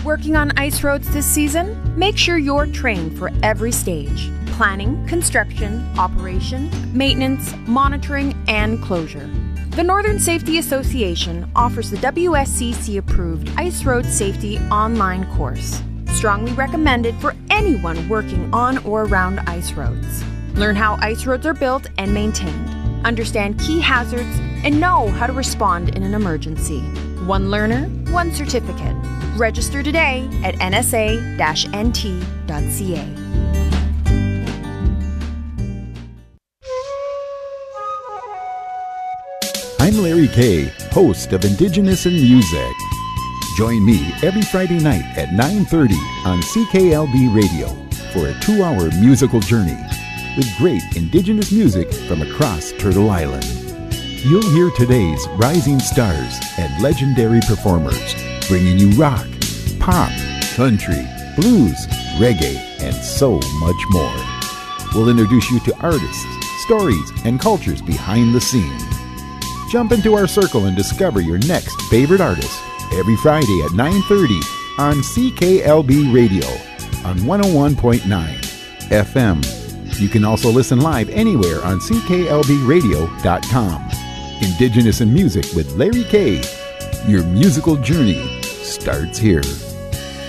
working on ice roads this season? Make sure you're trained for every stage: planning, construction, operation, maintenance, monitoring, and closure. The Northern Safety Association offers the WSCC-approved Ice Road Safety online course. Strongly recommended for anyone working on or around ice roads. Learn how ice roads are built and maintained, understand key hazards, and know how to respond in an emergency. One learner, one certificate. Register today at nsa-nt.ca. I'm Larry Kay, host of Indigenous in Music. Join me every Friday night at 9:30 on CKLB Radio for a 2-hour musical journey with great Indigenous music from across Turtle Island. You'll hear today's rising stars and legendary performers, bringing you rock, pop, country, blues, reggae, and so much more. We'll introduce you to artists, stories, and cultures behind the scenes. Jump into our circle and discover your next favorite artist every Friday at 9:30 on CKLB Radio on 101.9 FM. You can also listen live anywhere on cklbradio.com. Indigenous in Music with Larry Kay. Your musical journey starts here.